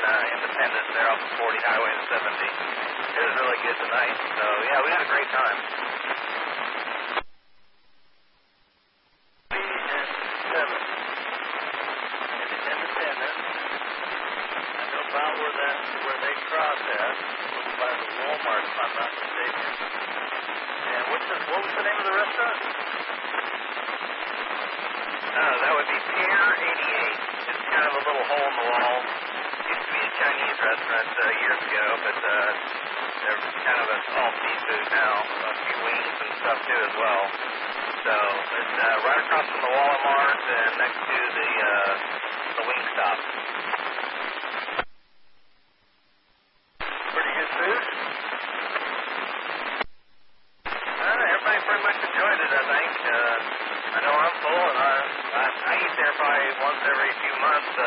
Independence there off the 40 Highway to 70. It was really good tonight. So, yeah, we had a great time. About where they cross at, by the Walmart, if I'm not mistaken. And what was the name of the restaurant? That would be Pier 88. It's kind of a little hole in the wall. Used to be a Chinese restaurant years ago, but they're kind of all seafood now. A few wings and stuff too as well. So it's right across from the Walmart and next to the wing stop. Everybody pretty much enjoyed it, I think. I know I'm full, and I eat there probably once every few months.